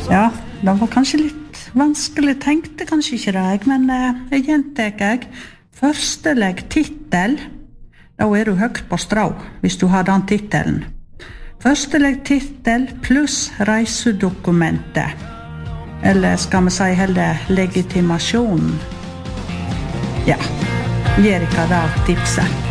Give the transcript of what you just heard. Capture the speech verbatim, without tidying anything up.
Ja, det var kanskje litt vanskelig, tenkte kanskje ikke det, men eh, jeg gjentek jeg. Førsteleg titel, da er du høgt på strå, hvis du har den titelen. Førsteleg titel pluss reisedokumentet. Eller skal vi si heller legitimasjonen? Ja, Erika da tipset.